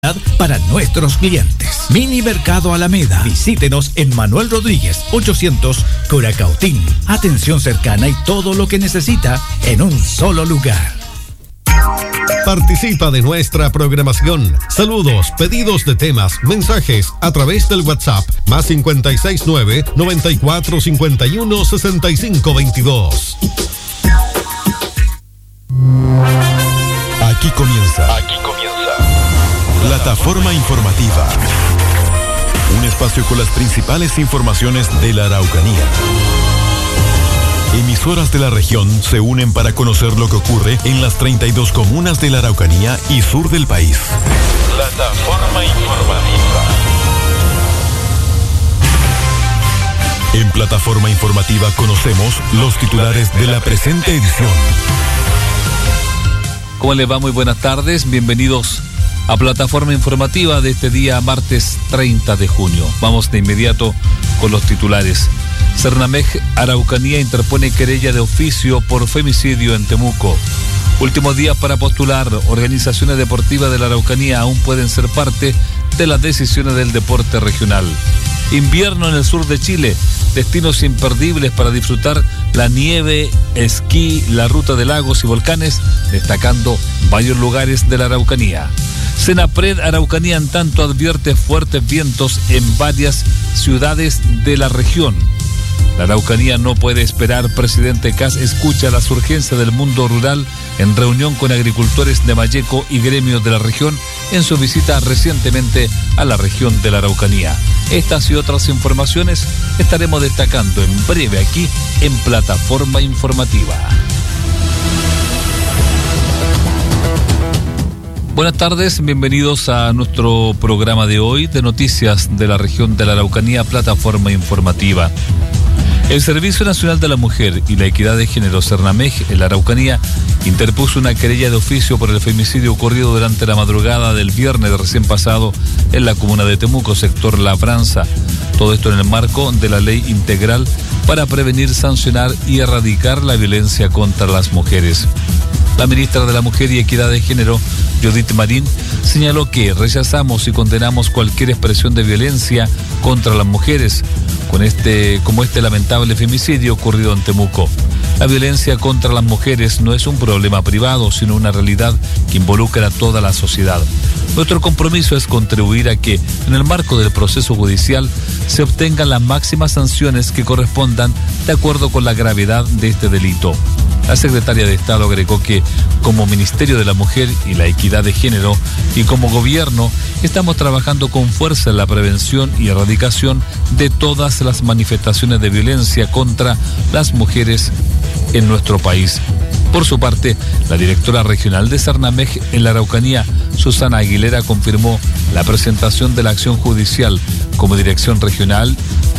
para nuestros clientes. Mini Mercado Alameda. Visítenos en Manuel Rodríguez 800 Curacautín. Atención cercana y todo lo que necesita en un solo lugar. Participa de nuestra programación. Saludos, pedidos de temas, mensajes a través del WhatsApp más 569-9451-6522. Aquí comienza. Plataforma informativa. Un espacio con las principales informaciones de la Araucanía. Emisoras de la región se unen para conocer lo que ocurre en las 32 comunas de la Araucanía y sur del país. Plataforma informativa. En Plataforma informativa conocemos los titulares de la presente edición. ¿Cómo les va? Muy buenas tardes. Bienvenidos a Plataforma informativa de este día martes 30 de junio. Vamos de inmediato con los titulares. Cernamej Araucanía interpone querella de oficio por femicidio en Temuco. Últimos días para postular. Organizaciones deportivas de la Araucanía aún pueden ser parte de las decisiones del deporte regional. Invierno en el sur de Chile. Destinos imperdibles para disfrutar la nieve, esquí, la ruta de lagos y volcanes, destacando varios lugares de la Araucanía. Senapred Araucanía en tanto advierte fuertes vientos en varias ciudades de la región. La Araucanía no puede esperar. Presidente Kast escucha las urgencias del mundo rural en reunión con agricultores de Malleco y gremios de la región en su visita recientemente a la región de la Araucanía. Estas y otras informaciones estaremos destacando en breve aquí en Plataforma Informativa. Buenas tardes, bienvenidos a nuestro programa de hoy de noticias de la región de la Araucanía, Plataforma Informativa. El Servicio Nacional de la Mujer y la Equidad de Género, Cernamej, en la Araucanía, interpuso una querella de oficio por el femicidio ocurrido durante la madrugada del viernes recién pasado en la comuna de Temuco, sector Labranza. Todo esto en el marco de la Ley Integral para prevenir, sancionar y erradicar la violencia contra las mujeres. La ministra de la Mujer y Equidad de Género, Judith Marín, señaló que rechazamos y condenamos cualquier expresión de violencia contra las mujeres, como este lamentable femicidio ocurrido en Temuco. La violencia contra las mujeres no es un problema privado, sino una realidad que involucra a toda la sociedad. Nuestro compromiso es contribuir a que, en el marco del proceso judicial, se obtengan las máximas sanciones que correspondan de acuerdo con la gravedad de este delito. La secretaria de Estado agregó que, como Ministerio de la Mujer y la Equidad de Género y como gobierno, estamos trabajando con fuerza en la prevención y erradicación de todas las manifestaciones de violencia contra las mujeres en nuestro país. Por su parte, la directora regional de Cernamej en la Araucanía, Susana Aguilera, confirmó la presentación de la acción judicial como dirección regional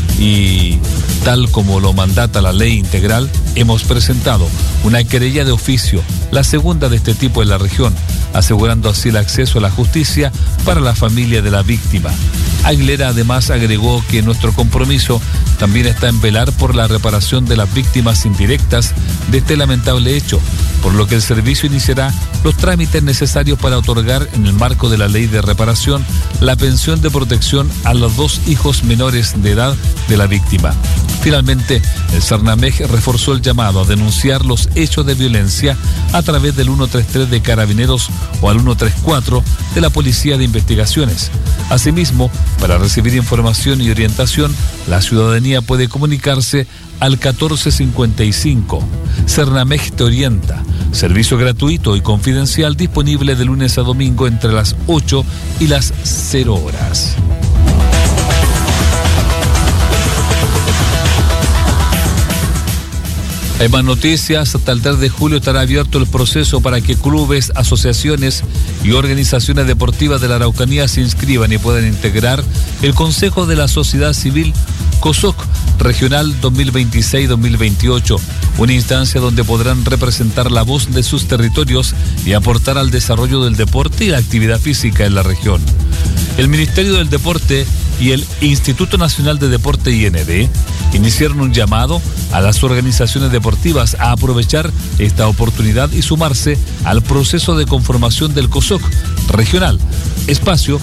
y, tal como lo mandata la Ley Integral, hemos presentado una querella de oficio, la segunda de este tipo en la región, asegurando así el acceso a la justicia para la familia de la víctima. Aguilera además agregó que nuestro compromiso también está en velar por la reparación de las víctimas indirectas de este lamentable hecho, por lo que el servicio iniciará los trámites necesarios para otorgar, en el marco de la ley de reparación, la pensión de protección a los 2 hijos menores de edad de la víctima. Finalmente, el Cernamej reforzó el llamado a denunciar los hechos de violencia a través del 133 de Carabineros o al 134 de la Policía de Investigaciones. Asimismo, para recibir información y orientación, la ciudadanía puede comunicarse al 1455. Cernamej te orienta. Servicio gratuito y confidencial disponible de lunes a domingo entre las 8 y las 0 horas. Hay más noticias. Hasta el 3 de julio estará abierto el proceso para que clubes, asociaciones y organizaciones deportivas de la Araucanía se inscriban y puedan integrar el Consejo de la Sociedad Civil COSOC Regional 2026-2028, una instancia donde podrán representar la voz de sus territorios y aportar al desarrollo del deporte y la actividad física en la región. El Ministerio del Deporte y el Instituto Nacional de Deporte IND iniciaron un llamado a las organizaciones deportivas a aprovechar esta oportunidad y sumarse al proceso de conformación del COSOC regional, espacio